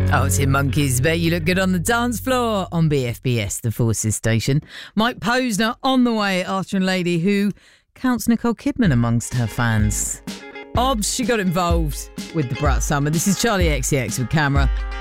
Oh, Tim Monkeys, bet you look good on the dance floor on BFBS, the Forces station. Mike Posner on the way after a lady who counts Nicole Kidman amongst her fans. Obs, she got involved with the Brat Summer. This is Charlie XCX with Camera.